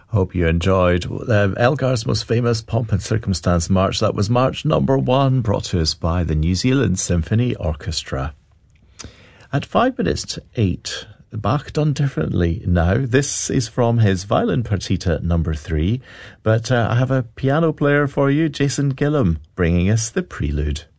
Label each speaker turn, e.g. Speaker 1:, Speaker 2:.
Speaker 1: Hope you enjoyed Elgar's most famous Pomp and Circumstance March. That was March number 1, brought to us by the New Zealand Symphony Orchestra. At 5 minutes to 8, Bach done differently now. This is from his Violin Partita number 3, but I have a piano player for you, Jason Gillam, bringing us the Prelude.